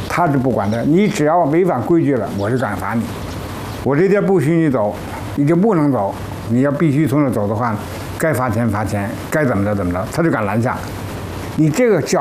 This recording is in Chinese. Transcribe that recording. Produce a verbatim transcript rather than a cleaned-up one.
他是不管的。你只要违反规矩了，我就敢罚你。我这地不许你走，你就不能走。你要必须从这走的话，该罚钱罚钱，该怎么着怎么着，他就敢拦下。你这个教